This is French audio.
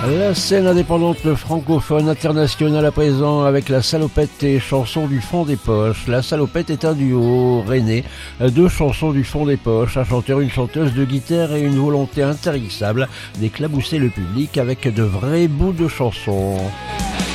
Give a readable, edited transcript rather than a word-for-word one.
La scène indépendante francophone internationale à présent avec la Salopette et chansons du fond des poches. La Salopette est un duo rennais, deux chansons du fond des poches, un chanteur, une chanteuse de guitare et une volonté intarissable d'éclabousser le public avec de vrais bouts de chansons.